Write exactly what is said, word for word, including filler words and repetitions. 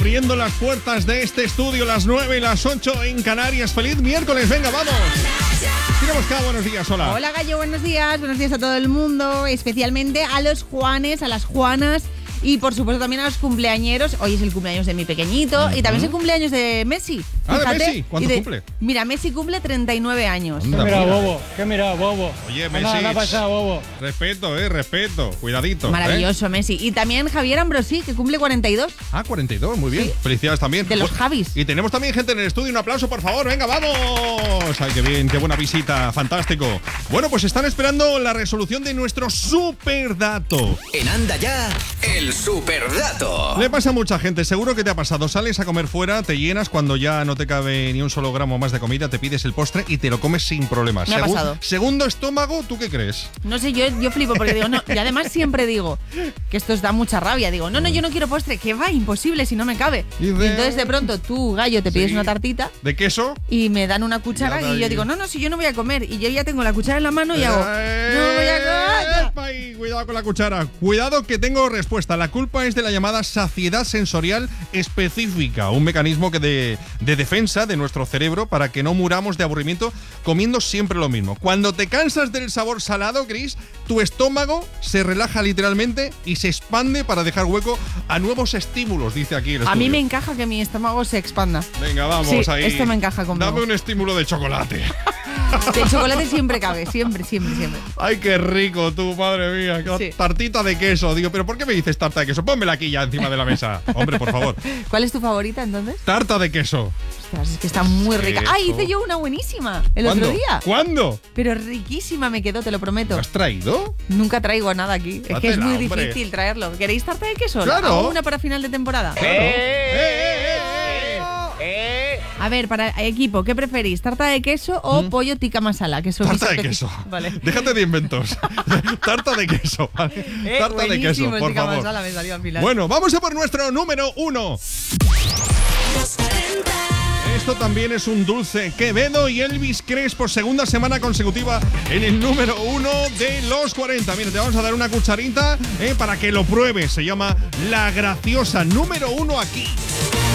abriendo las puertas de este estudio, las nueve y las ocho en Canarias. ¡Feliz miércoles! ¡Venga, vamos! Tenemos cada buenos días, hola. Hola, Gallo, buenos días. Buenos días a todo el mundo, especialmente a los Juanes, a las Juanas y, por supuesto, también a los cumpleañeros. Hoy es el cumpleaños de mi pequeñito uh-huh. y también es el cumpleaños de Messi. Ah, Fíjate. ¿de Messi? ¿Cuánto de, cumple? Mira, Messi cumple treinta y nueve años. ¿Qué mira, bobo? ¿Qué mira, bobo? Oye, Messi. Nada, nada pasa, bobo. Respeto, eh, respeto. Cuidadito. Maravilloso, ¿eh? Messi. Y también Javier Ambrosí, que cumple cuarenta y dos. Ah, cuarenta y dos, muy bien. Sí. Felicidades también. De los pues, Javis. Y tenemos también gente en el estudio. Un aplauso, por favor. Venga, vamos. Ay, qué bien, qué buena visita. Fantástico. Bueno, pues están esperando la resolución de nuestro superdato. En Anda Ya, el superdato. Le pasa a mucha gente, seguro que te ha pasado. Sales a comer fuera, te llenas cuando ya no te cabe ni un solo gramo más de comida, te pides el postre y te lo comes sin problemas. Me ha Segu- pasado. Segundo estómago, ¿tú qué crees? No sé, yo, yo flipo porque digo, no, y además siempre digo que esto os da mucha rabia. Digo, no, no, yo no quiero postre, que va, imposible si no me cabe. Y, Y, de... y entonces de pronto tú, Gallo, te pides sí. una tartita. ¿De queso? Y me dan una cuchara y yo digo, no, no, si yo no voy a comer. Y yo ya tengo la cuchara en la mano y hago, no voy a comer. Cuidado con la cuchara. Cuidado que tengo respuesta. La culpa es de la llamada saciedad sensorial específica, un mecanismo que de, de defensa de nuestro cerebro para que no muramos de aburrimiento comiendo siempre lo mismo. Cuando te cansas del sabor salado, Chris, tu estómago se relaja literalmente y se expande para dejar hueco a nuevos estímulos, dice aquí el estudio. A mí me encaja que mi estómago se expanda. Venga, vamos sí, ahí. Esto me encaja conmigo. Dame un estímulo de chocolate. El chocolate siempre cabe, siempre, siempre, siempre. Ay, qué rico tú, madre mía. Sí. Tartita de queso. Digo, ¿pero por qué me dices tarta de queso? Pónmela aquí ya encima de la mesa. Hombre, por favor. ¿Cuál es tu favorita entonces? Tarta de queso. Ostras, es que está muy rica. Eso. Ah, hice yo una buenísima el ¿Cuándo? otro día. ¿Cuándo? Pero riquísima me quedó, te lo prometo. ¿Lo has traído? Nunca traigo nada aquí. Es que es Hátela, muy hombre. difícil traerlo. ¿Queréis tarta de queso? Claro. ¿Hago una para final de temporada? Claro. ¡Eh, eh, eh, Eh, A ver, para equipo, ¿qué preferís? ¿Tarta de queso o ¿Mm? pollo tikka masala? Que son Tarta mis de espe- queso. Vale. Déjate de inventos. Tarta de queso. ¿Vale? Eh, Tarta de queso, buenísimo el por tikka favor. masala, me salió al final. Bueno, vamos a por nuestro número uno. Esto también es un dulce. Quevedo y Elvis Crespo, segunda semana consecutiva en el número uno de los cuarenta. Mira, te vamos a dar una cucharita eh, para que lo pruebes. Se llama La Graciosa, número uno aquí.